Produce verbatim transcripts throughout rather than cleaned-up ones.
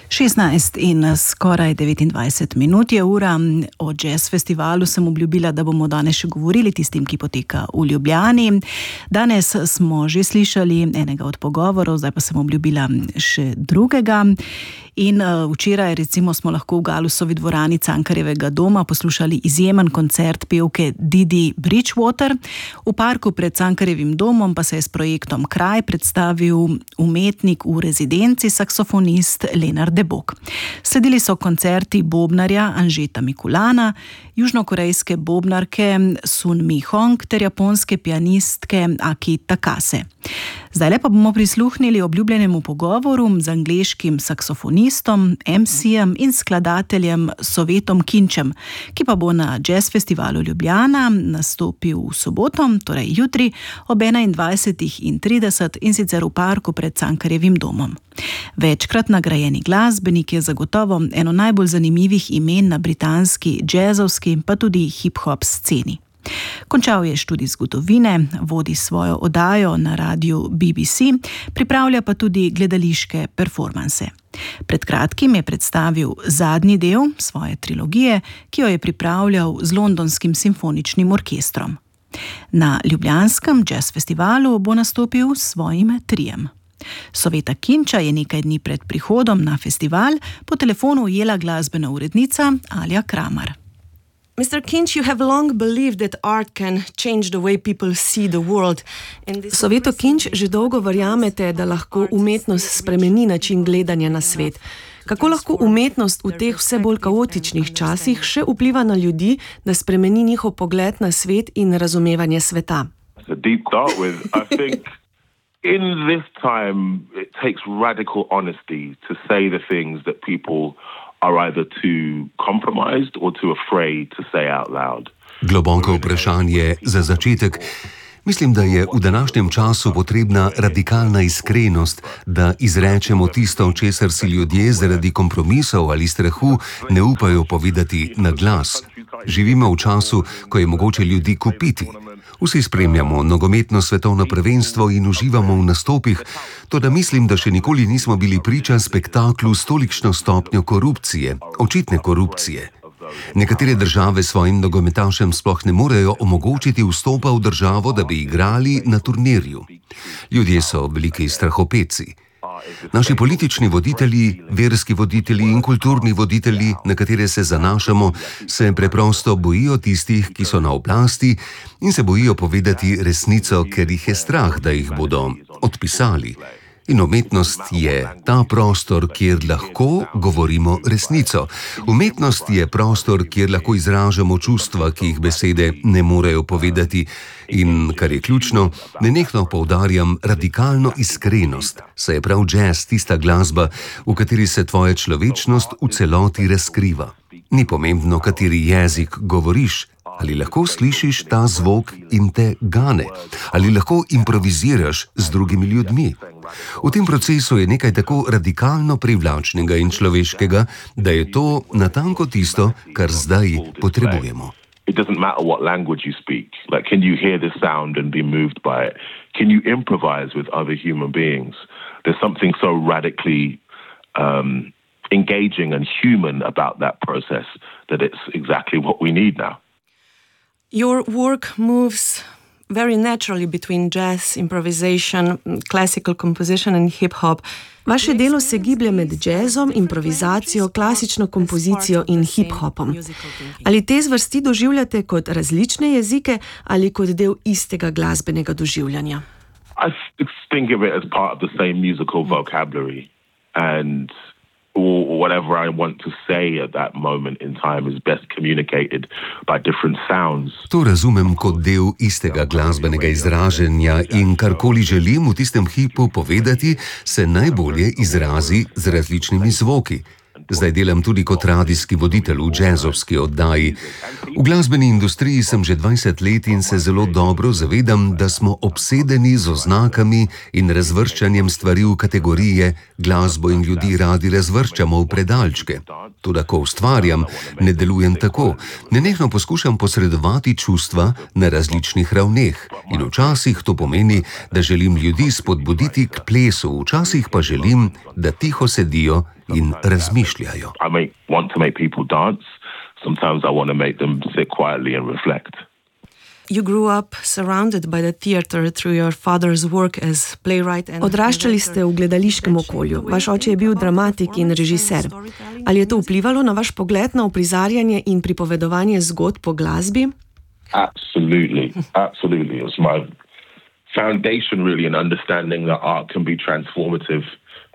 šestnajst in skoraj devetindvajset minut je ura. O jazz festivalu sem obljubila, da bomo danes še govorili tistim, ki poteka v Ljubljani. Danes smo že slišali enega od pogovorov, zdaj pa sem obljubila še drugega. In uh, včeraj recimo smo lahko v Galusovi dvorani Cankarjevega doma poslušali izjemen koncert pevke Didi Bridgewater. V parku pred Cankarjevim domom pa se je s projektom Kraj predstavil umetnik v rezidenci, saksofonist Lenard de Bok. Sledili so koncerti bobnarja Anžeta Mikulana, južnokorejske bobnarke Sun Mi Hong ter japonske pianistke Aki Takase. Zdaj pa bomo prisluhnili obljubljenemu pogovoru z angleškim saksofonistom, em si-jem in skladateljem Sovetom Kinčem, ki pa bo na Jazz Festivalu Ljubljana nastopil v soboto, torej jutri ob enaindvajset trideset in sicer v parku pred Cankarjevim domom. Večkrat nagrajeni glasbenik je zagotovo eno najbolj zanimivih imen na britanski jazzovski pa tudi hip-hop sceni. Končal je študij zgodovine, vodi svojo oddajo na radiu B B C, pripravlja pa tudi gledališke performanse. Pred kratkim je predstavil zadnji del svoje trilogije, ki jo je pripravljal z londonskim simfoničnim orkestrom. Na ljubljanskem jazz festivalu bo nastopil s svojim trijem. Soveta Kinča je nekaj dni pred prihodom na festival po telefonu ujela glasbena urednica Alja Kramar. mister Kinč, you have long believed that art can change the way people see the world. Soveto Kinč, že dolgo verjamete, da lahko umetnost spremeni način gledanja na svet. Kako lahko umetnost v teh vse bolj kaotičnih časih še vpliva na ljudi, da spremeni njihov pogled na svet in razumevanje sveta? In this time, it takes radical honesty to say the things that people are either too compromised or too afraid to say out loud. Globoko vprašanje za začetek. Mislim, da je v današnjem času potrebna radikalna iskrenost, da izrečemo tisto, česar si ljudje zaradi kompromisov ali strahu ne upajo povedati na glas. Živimo v času, ko je mogoče ljudi kupiti. Vsi spremljamo nogometno svetovno prvenstvo in uživamo v nastopih, toda mislim, da še nikoli nismo bili priča spektaklu s tolikšno stopnjo korupcije, očitne korupcije. Nekatere države svojim nogometašem sploh ne morejo omogočiti vstopa v državo, da bi igrali na turnirju. Ljudje so veliki strahopetci. Naši politični voditelji, verski voditelji in kulturni voditelji, na katere se zanašamo, se preprosto bojijo tistih, ki so na oblasti in se bojijo povedati resnico, ker jih je strah, da jih bodo odpisali. In umetnost je ta prostor, kjer lahko govorimo resnico. Umetnost je prostor, kjer lahko izražamo čustva, ki jih besede ne morejo povedati. In, kar je ključno, nenehno poudarjam radikalno iskrenost, saj je prav jazz tista glasba, v kateri se tvoja človečnost v celoti razkriva. Ni pomembno, kateri jezik govoriš, ali lahko slišiš ta zvok in te gane, ali lahko improviziraš z drugimi ljudmi. V tem procesu je nekaj tako radikalno privlačnega in človeškega, da je to natanko tisto, kar zdaj potrebujemo. It doesn't matter what language you speak. Like, can you hear the sound and be moved by it? Can you improvise with other human beings? There's something so radically um, engaging and human about that process that it's exactly what we need now. Your work moves very naturally between jazz, improvisation, classical composition and hip-hop. Vaše delo se giblje med jazzom, improvizacijo, klasično kompozicijo in hip-hopom. Ali te zvrsti doživljate kot različne jezike ali kot del istega glasbenega doživljanja? I think of it as part of the same musical vocabulary, and whatever I want to say at that moment in time is best communicated by different sounds. To razumem kot del istega glasbenega izraženja in karkoli želim v tistem hipu povedati, se najbolje izrazi z različnimi zvoki. Zdaj delam tudi kot radijski voditelj v jazzovski oddaji. V glasbeni industriji sem že dvajset let in se zelo dobro zavedam, da smo obsedeni z oznakami in razvrščanjem stvari v kategorije, glasbo in ljudi radi razvrščamo v predalčke. Toda ko ustvarjam, ne delujem tako. Nenehno poskušam posredovati čustva na različnih ravneh. In včasih to pomeni, da želim ljudi spodbuditi k plesu, včasih pa želim, da tiho sedijo in razmišljajo. I may want to make people dance. Sometimes I want to make them sit quietly and reflect. You grew up surrounded by the theater through your father's work as playwright and Odraščali ste v gledališkem okolju. Vaš oče je bil dramatik in režiser. Ali je to vplivalo na vaš pogled na uprizarjanje in pripovedovanje zgodb po glasbi? Absolutely, absolutely. It was my foundation really in understanding that art can be transformative.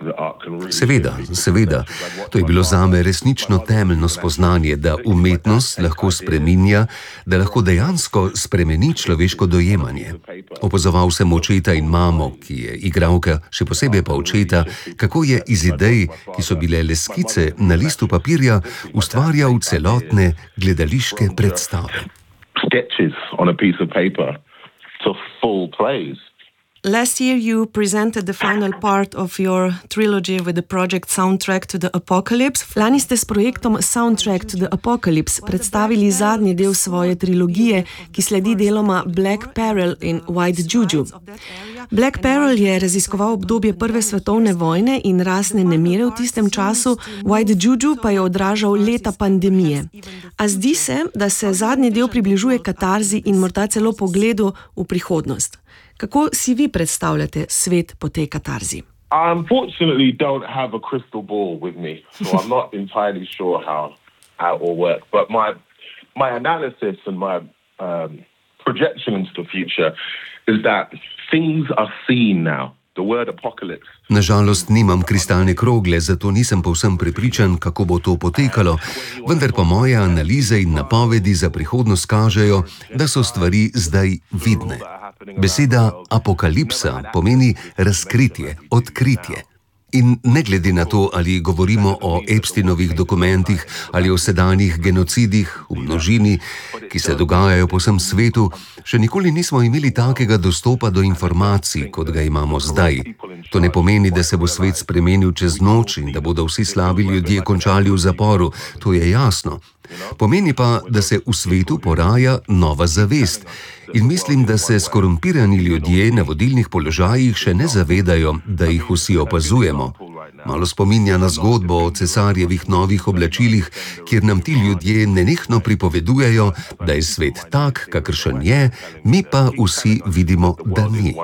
Seveda, seveda. To je bilo zame resnično temeljno spoznanje, da umetnost lahko spreminja, da lahko dejansko spremeni človeško dojemanje. Opazoval sem očeta in mamo, ki je igralka, še posebej pa očeta, kako je iz idej, ki so bile le skice na listu papirja, ustvarjal celotne gledališke predstave. Sketches on a piece of paper to full plays. Last year you presented the final part of your trilogy with the project Soundtrack to the Apocalypse. Lani ste s projektom Soundtrack to the Apocalypse predstavili zadnji del svoje trilogije, ki sledi deloma Black Peril in White Juju. Black Peril je raziskoval obdobje Prve svetovne vojne in rasne nemire v tistem času, White Juju pa je odražal leta pandemije. A zdi se, da se zadnji del približuje katarzi in morda celo pogledu v prihodnost. Kako si vi predstavljate svet po tej katarzi? I unfortunately don't have a crystal ball with me, so I'm not entirely sure how, how it will work. But my, my analysis and my um, projection into the future is that things are seen now. The word apocalypse. Nažalost nimam kristalne krogle, zato nisem povsem prepričan, kako bo to potekalo, vendar pa moje analize in napovedi za prihodnost kažejo, da so stvari zdaj vidne. Beseda apokalipsa pomeni razkritje, odkritje. In ne glede na to, ali govorimo o Epsteinovih dokumentih ali o sedanjih genocidih v množini, ki se dogajajo po vsem svetu, še nikoli nismo imeli takega dostopa do informacij, kot ga imamo zdaj. To ne pomeni, da se bo svet spremenil čez noč in da bodo vsi slabi ljudje končali v zaporu, to je jasno. Pomeni pa, da se v svetu poraja nova zavest. In mislim, da se skorumpirani ljudje na vodilnih položajih še ne zavedajo, da jih vsi opazujemo. Malo spominja na zgodbo o cesarjevih novih oblačilih, kjer nam ti ljudje nenehno pripovedujejo, da je svet tak, kakršen je, mi pa vsi vidimo, da ni.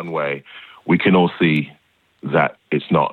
We can all see that it's not.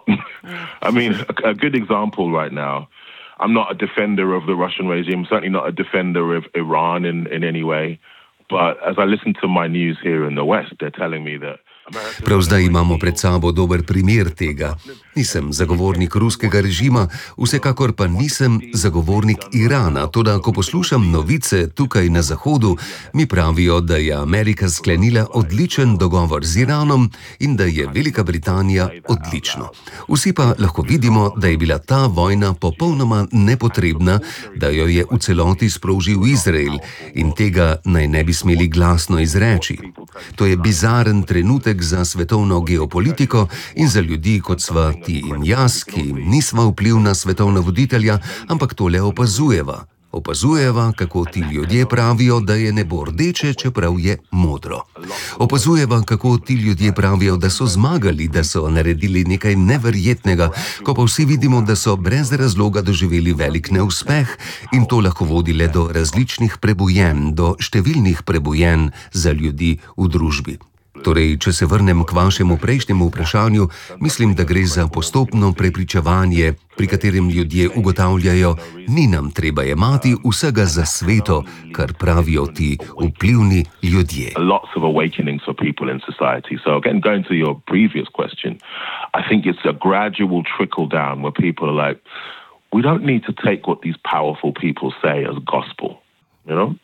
I mean, a, a good example right now, I'm not a defender of the Russian regime, certainly not a defender of Iran in, in any way. But as I listen to my news here in the West, they're telling me that Prav zdaj imamo pred sabo dober primer tega. Nisem zagovornik ruskega režima, vsekakor pa nisem zagovornik Irana. Toda, ko poslušam novice tukaj na Zahodu, mi pravijo, da je Amerika sklenila odličen dogovor z Iranom in da je Velika Britanija odlično. Vsi pa lahko vidimo, da je bila ta vojna popolnoma nepotrebna, da jo je v celoti sprožil Izrael in tega naj ne bi smeli glasno izreči. To je bizaren trenutek za svetovno geopolitiko in za ljudi, kot sva ti in jaz, ki nisva vpliv na svetovna voditelja, ampak tole opazujeva. Opazujeva, kako ti ljudje pravijo, da je nebo rdeče, čeprav je modro. Opazujeva, kako ti ljudje pravijo, da so zmagali, da so naredili nekaj neverjetnega, ko pa vsi vidimo, da so brez razloga doživeli velik neuspeh in to lahko vodi le do različnih prebujenj, do številnih prebujenj za ljudi v družbi. Torej, če se vrnem k vašemu prejšnjemu vprašanju, mislim, da gre za postopno prepričevanje, pri katerem ljudje ugotavljajo, ni nam treba jemati vsega za sveto, kar pravijo ti vplivni ljudje. Lots of awakenings for people in society. So again, going to your previous question, I think it's a gradual trickle down where people are like, we don't need to take what these powerful people say as gospel, you know?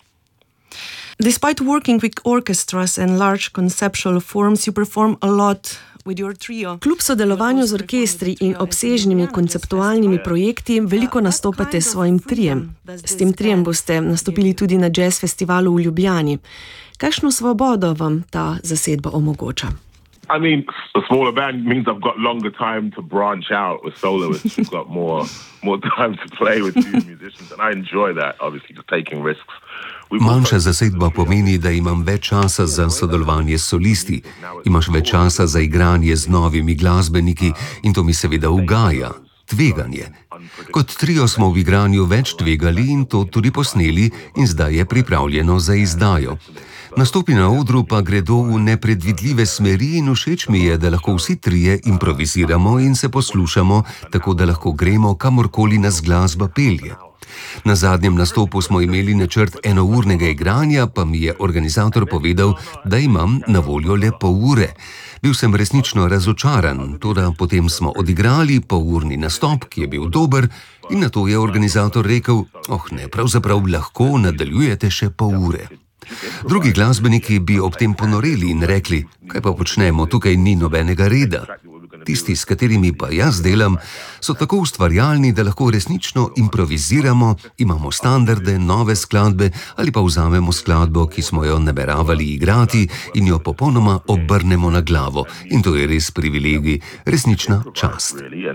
Despite working with orchestras and large conceptual forms, you perform a lot with your trio. Kljub sodelovanju z orkestri in obsežnimi konceptualnimi projekti, veliko nastopate s svojim trijem. S tem trijem boste nastopili tudi na jazz festivalu v Ljubljani. Kakšno svobodo vam ta zasedba omogoča? I mean, a smaller band means I've got longer time to branch out with soloists. I've got more, more time to play with two musicians, and I enjoy that, obviously, just taking risks. Manjša zasedba pomeni, da imam več časa za sodelovanje s solisti, imaš več časa za igranje z novimi glasbeniki in to mi seveda ugaja. tveganje. Kot trio smo v igranju več tvegali in to tudi posneli in zdaj je pripravljeno za izdajo. Nastopi na odru pa gredo v nepredvidljive smeri in všeč mi je, da lahko vsi trije improviziramo in se poslušamo, tako da lahko gremo kamorkoli nas glasba pelje. Na zadnjem nastopu smo imeli načrt enournega igranja, pa mi je organizator povedal, da imam na voljo le pol ure. Bil sem resnično razočaran, toda potem smo odigrali polurni nastop, ki je bil dober, in nato je organizator rekel, oh ne, pravzaprav lahko nadaljujete še pol ure. Drugi glasbeniki bi ob tem ponoreli in rekli, kaj pa počnemo, tukaj ni nobenega reda. Tisti, s katerimi pa jaz delam, so tako ustvarjalni, da lahko resnično improviziramo, imamo standarde, nove skladbe ali pa vzamemo skladbo, ki smo jo nameravali igrati in jo popolnoma obrnemo na glavo. In to je res privilegij, resnična čast.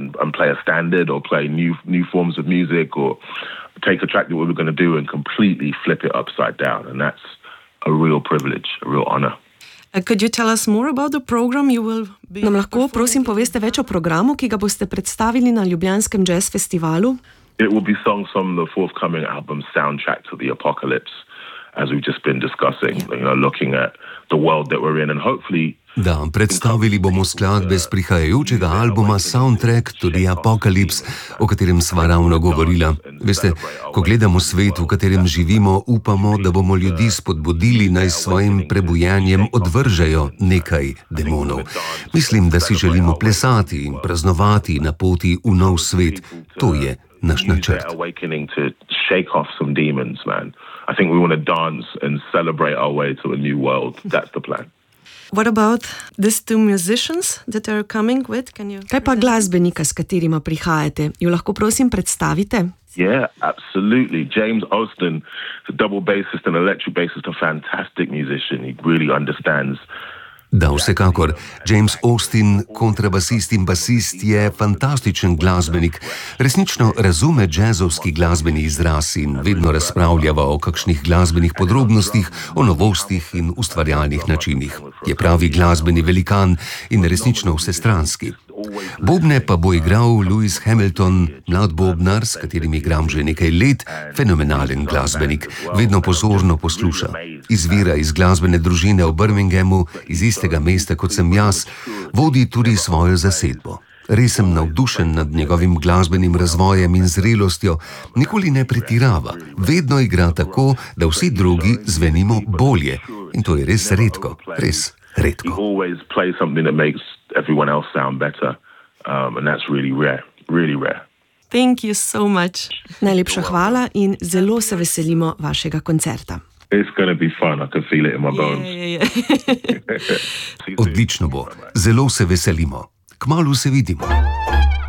Take a track that we were going to do and completely flip it upside down, and that's a real privilege, a real honor. Uh, could you tell us more about the program you will be? Nam lahko prosim poveste več o programu, ki ga boste predstavili na Ljubljanskem jazz festivalu? It will be songs from the forthcoming album Soundtrack to the Apocalypse, as we've just been discussing, you know, looking at the world that we're in and hopefully. Da, predstavili bomo skladbe z prihajajočega albuma Soundtrack to the Apocalypse, o katerem sva ravno govorila. Veste, ko gledamo svet, v katerem živimo, upamo, da bomo ljudi spodbudili, naj s svojim prebujenjem odvržejo nekaj demonov. Mislim, da si želimo plesati in praznovati na poti v nov svet. To je naš načrt. I think we want to dance and celebrate our way to a new world. That's the plan. What about these two musicians that are coming with? Can you? Kaj pa glasbenika, s katerima prihajate? Jo lahko prosim predstavite? Yeah, absolutely. James Austin, the double bassist and electric bassist, a fantastic musician. He really understands. Da, vsekakor. James Austin, kontrabasist in basist, je fantastičen glasbenik. Resnično razume džezovski glasbeni izraz in vedno razpravljava o kakšnih glasbenih podrobnostih, o novostih in ustvarjalnih načinih. Je pravi glasbeni velikan in resnično vsestranski. Bobne pa bo igral Lewis Hamilton, mlad bobnar, s katerim igram že nekaj let, fenomenalen glasbenik. Vedno pozorno posluša. Izvira iz glasbene družine v Birminghamu, iz istega mesta kot sem jaz, vodi tudi svojo zasedbo. Res sem navdušen nad njegovim glasbenim razvojem in zrelostjo, nikoli ne pretirava, vedno igra tako, da vsi drugi zvenimo bolje. In to je res redko, res redko. Everyone else sound better, um, and that's really rare, really rare. Thank you so much. Najlepša hvala in zelo se veselimo vašega koncerta. It's going to be fun, I can feel it in my bones. Yeah, yeah, yeah. Odlično bo, zelo se veselimo. Kmalu se vidimo.